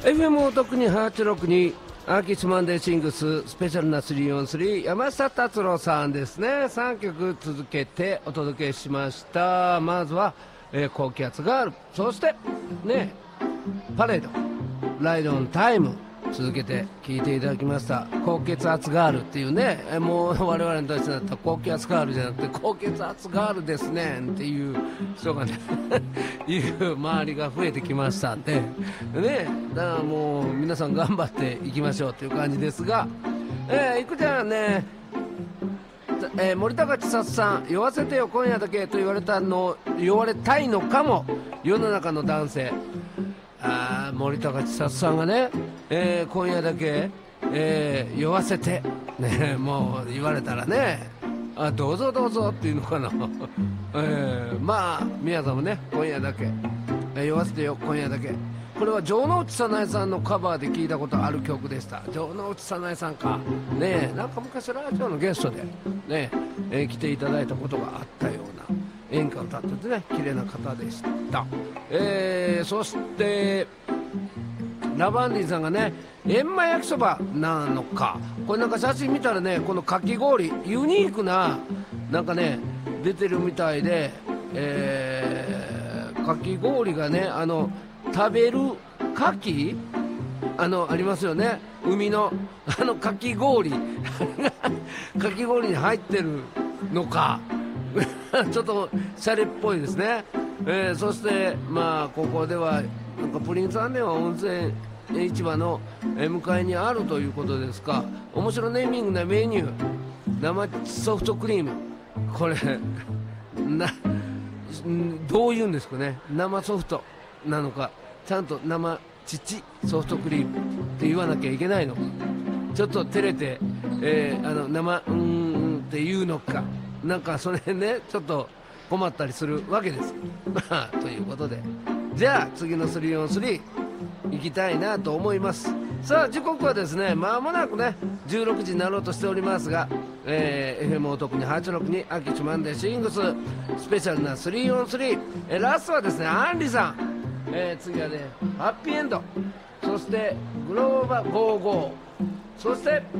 FM お得に862アーキッシュマンデーシングススペシャルな 3on3 山下達郎さんですね。3曲続けてお届けしました。まずは、高気圧ガール、そしてねパレードライドオンタイム続けて聴いていただきました。高血圧ガールっていうね、もう我々にとしてだったら高血圧ガールじゃなくて高血圧ガールですねっていう人がねいう周りが増えてきましたんでね、だからもう皆さん頑張っていきましょうという感じですが、いくちゃんね、森高千里さん、酔わせてよ今夜だけと言われたの言われたいのかも世の中の男性。森高千里さんがね、今夜だけ、酔わせて、ね、もう言われたらね、どうぞどうぞっていうのかな、まあ皆さんもね今夜だけ、酔わせてよ今夜だけ、これは城之内早苗さんのカバーで聞いたことある曲でした。城之内早苗さんかね、なんか昔ラジオのゲストでね、来ていただいたことがあったような演歌を歌っててね、綺麗な方でした。そしてラバンディさんがね、閻魔焼きそばなのか、これなんか写真見たらね、このかき氷ユニークななんかね出てるみたいで、かき氷がね、食べるかきありますよね、海のかき氷かき氷に入ってるのかちょっとシャレっぽいですね。そしてまあここではなんかプリンスアンデは温泉市場の向かいにあるということですか。面白ネーミングなメニュー、生ソフトクリーム、これどういうんですかね、生ソフトなのかちゃんと生乳ソフトクリームって言わなきゃいけないのか、ちょっと照れて、生っていうのか、なんかそれねちょっと困ったりするわけですということで、じゃあ次の 3on3 行きたいなと思います。さあ時刻はですねまもなくね16時になろうとしておりますが、FM お得に862アーキッシュマンデーシングススペシャルな 3on3、ラストはですねアンリさん、次はねハッピーエンド、そしてグローバ55、そして